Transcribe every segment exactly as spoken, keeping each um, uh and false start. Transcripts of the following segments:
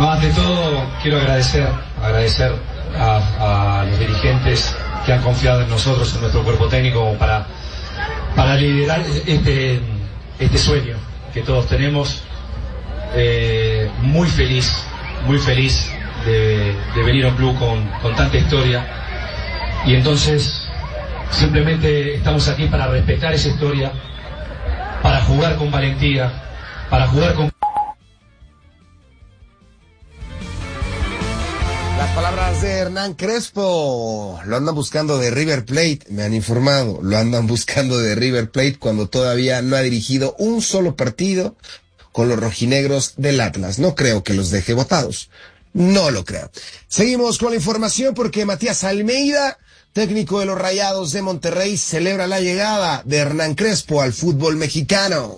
No, ante todo quiero agradecer, agradecer a, a los dirigentes que han confiado en nosotros, en nuestro cuerpo técnico, para, para liderar este, este sueño que todos tenemos. Eh, muy feliz, muy feliz de, de venir a un club con, con tanta historia, y entonces simplemente estamos aquí para respetar esa historia, para jugar con valentía, para jugar con... Las palabras de Hernán Crespo. Lo andan buscando de River Plate, me han informado. Lo andan buscando de River Plate cuando todavía no ha dirigido un solo partido con los rojinegros del Atlas. No creo que los deje botados. No lo creo. Seguimos con la información porque Matías Almeida, técnico de los Rayados de Monterrey, celebra la llegada de Hernán Crespo al fútbol mexicano.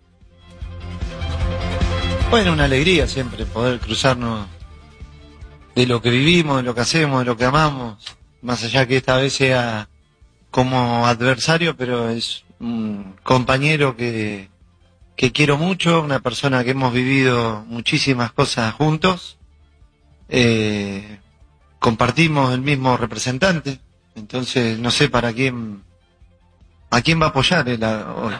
Bueno, una alegría siempre poder cruzarnos de lo que vivimos, de lo que hacemos, de lo que amamos, más allá que esta vez sea como adversario, pero es un compañero que, que quiero mucho, una persona que hemos vivido muchísimas cosas juntos, eh, compartimos el mismo representante, entonces no sé para quién, a quién va a apoyar él hoy.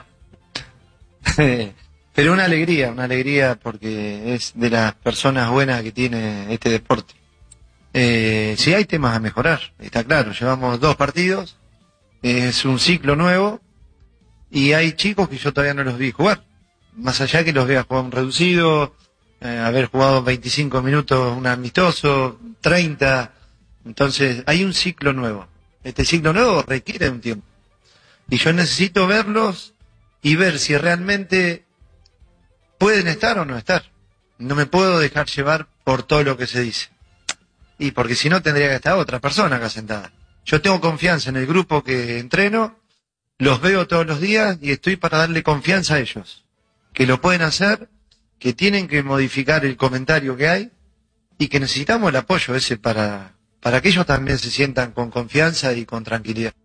Pero una alegría, una alegría porque es de las personas buenas que tiene este deporte. Eh, sí hay temas a mejorar, está claro, llevamos dos partidos, es un ciclo nuevo y hay chicos que yo todavía no los vi jugar, más allá que los vea jugar un reducido, eh, haber jugado veinticinco minutos un amistoso, treinta, entonces hay un ciclo nuevo, este ciclo nuevo requiere un tiempo y yo necesito verlos y ver si realmente pueden estar o no estar, no me puedo dejar llevar por todo lo que se dice. Y porque si no tendría que estar otra persona acá sentada. Yo tengo confianza en el grupo que entreno, los veo todos los días y estoy para darle confianza a ellos. Que lo pueden hacer, que tienen que modificar el comentario que hay y que necesitamos el apoyo ese para, para que ellos también se sientan con confianza y con tranquilidad.